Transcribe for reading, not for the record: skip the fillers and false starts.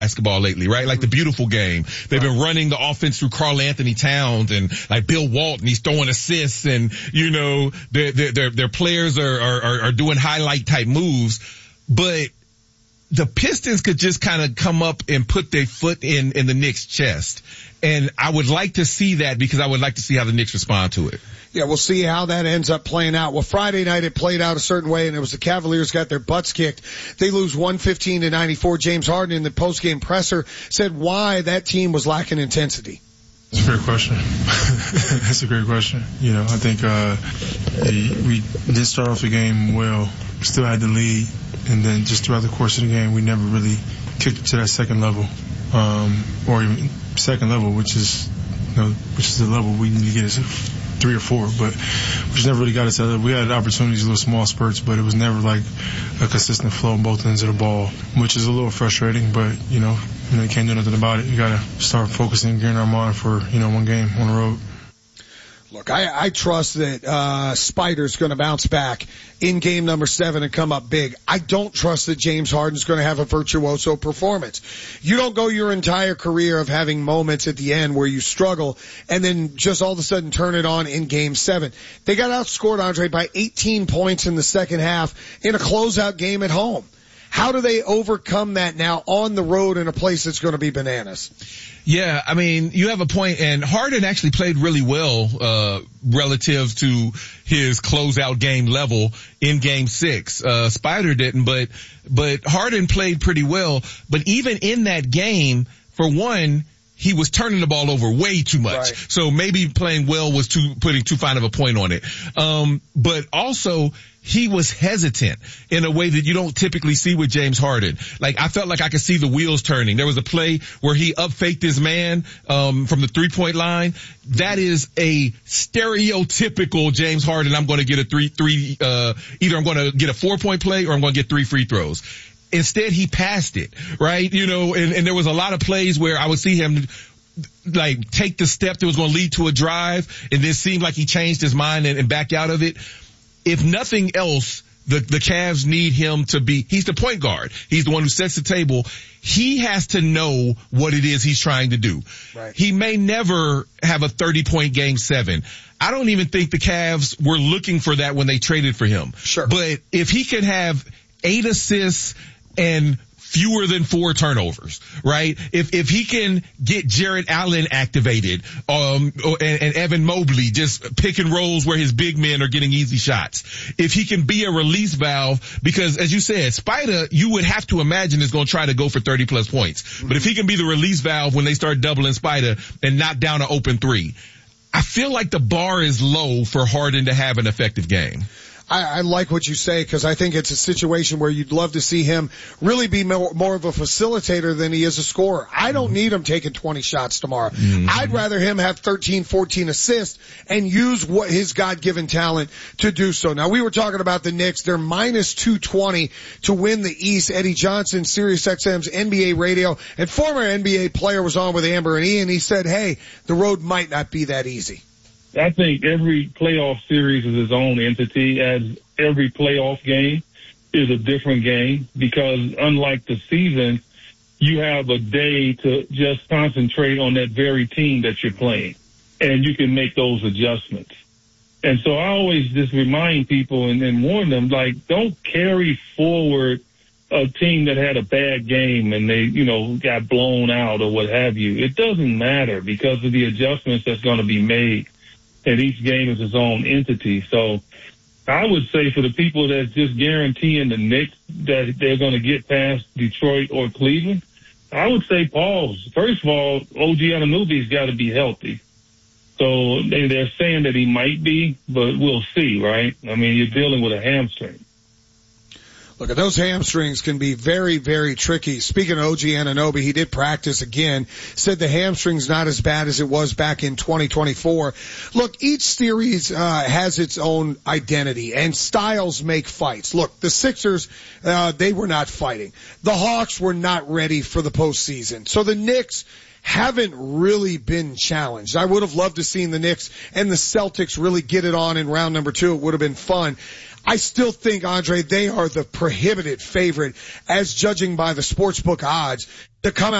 basketball lately, right? Like the beautiful game. They've been running the offense through Karl Anthony Towns and like Bill Walton. He's throwing assists and, you know, their players are doing highlight type moves. But the Pistons could just kind of come up and put their foot in the Knicks' chest. And I would like to see that because I would like to see how the Knicks respond to it. Yeah, we'll see how that ends up playing out. Well, Friday night it played out a certain way, and it was the Cavaliers got their butts kicked. They lose 115-94. James Harden in the postgame presser said why that team was lacking intensity. That's a fair question. That's a great question. You know, I think we did start off the game well. We still had the lead, and then just throughout the course of the game, we never really kicked it to that second level, or even second level, which is the level we need to get as 3 or 4, but we just never really got us out of it. We had opportunities, little small spurts, but it was never like a consistent flow on both ends of the ball, which is a little frustrating, but, you can't do nothing about it. You gotta start focusing, gearing our mind for, one game on the road. Look, I trust that Spider's going to bounce back in game number 7 and come up big. I don't trust that James Harden's going to have a virtuoso performance. You don't go your entire career of having moments at the end where you struggle and then just all of a sudden turn it on in game 7. They got outscored, Andre, by 18 points in the second half in a closeout game at home. How do they overcome that now on the road in a place that's going to be bananas? Yeah, I mean, you have a point, and Harden actually played really well, relative to his closeout game level in game 6. Spider didn't, but Harden played pretty well. But even in that game, for one, he was turning the ball over way too much. Right. So maybe playing well was putting too fine of a point on it. But also, he was hesitant in a way that you don't typically see with James Harden. Like, I felt like I could see the wheels turning. There was a play where he up-faked his man, from the 3-point line. That is a stereotypical James Harden. I'm going to get either I'm going to get a 4-point play or I'm going to get 3 free throws. Instead, he passed it, right? And there was a lot of plays where I would see him like take the step that was going to lead to a drive and then seemed like he changed his mind and backed out of it. If nothing else, the Cavs need him to be, he's the point guard. He's the one who sets the table. He has to know what it is he's trying to do. Right. He may never have a 30-point game 7. I don't even think the Cavs were looking for that when they traded for him. Sure. But if he can have 8 assists and fewer than 4 turnovers, right? If he can get Jarrett Allen activated, and Evan Mobley just pick and rolls where his big men are getting easy shots. If he can be a release valve, because as you said, Spider, you would have to imagine is going to try to go for 30 plus points. Mm-hmm. But if he can be the release valve when they start doubling Spider and knock down an open 3, I feel like the bar is low for Harden to have an effective game. I like what you say because I think it's a situation where you'd love to see him really be more of a facilitator than he is a scorer. I don't need him taking 20 shots tomorrow. Mm-hmm. I'd rather him have 13, 14 assists and use what his God-given talent to do so. Now, we were talking about the Knicks. They're minus 220 to win the East. Eddie Johnson, SiriusXM's NBA radio and former NBA player was on with Amber and Ian. He said, hey, the road might not be that easy. I think every playoff series is its own entity, as every playoff game is a different game, because unlike the season, you have a day to just concentrate on that very team that you're playing, and you can make those adjustments. And so I always just remind people and warn them, like, don't carry forward a team that had a bad game and they, got blown out or what have you. It doesn't matter because of the adjustments that's going to be made. And each game is its own entity. So I would say for the people that's just guaranteeing the Knicks that they're going to get past Detroit or Cleveland, I would say pause. First of all, OG Anunoby's got to be healthy. So they're saying that he might be, but we'll see, right? I mean, you're dealing with a hamstring. Look, those hamstrings can be very, very tricky. Speaking of OG Anunoby, he did practice again, said the hamstring's not as bad as it was back in 2024. Look, each series has its own identity, and styles make fights. Look, the Sixers, they were not fighting. The Hawks were not ready for the postseason. So the Knicks haven't really been challenged. I would have loved to seen the Knicks and the Celtics really get it on in round number 2. It would have been fun. I still think, Andre, they are the prohibited favorite, as judging by the sportsbook odds, to come out